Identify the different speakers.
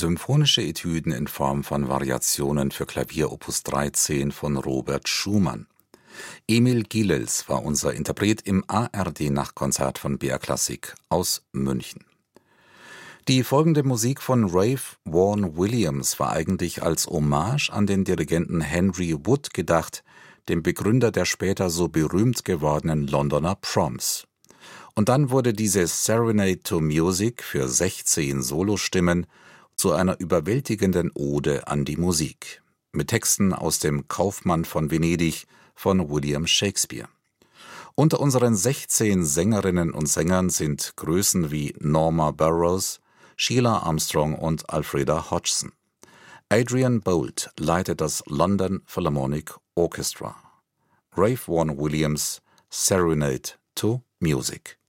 Speaker 1: Symphonische Etüden in Form von Variationen für Klavier Opus 13 von Robert Schumann. Emil Gilels war unser Interpret im ARD-Nachtkonzert von BR Klassik aus München. Die folgende Musik von Ralph Vaughan Williams war eigentlich als Hommage an den Dirigenten Henry Wood gedacht, dem Begründer der später so berühmt gewordenen Londoner Proms. Und dann wurde diese Serenade to Music für 16 Solostimmen zu einer überwältigenden Ode an die Musik, mit Texten aus dem Kaufmann von Venedig von William Shakespeare. Unter unseren 16 Sängerinnen und Sängern sind Größen wie Norma Burroughs, Sheila Armstrong und Alfreda Hodgson. Adrian Boult leitet das London Philharmonic Orchestra. Ralph Vaughan Williams, Serenade to Music.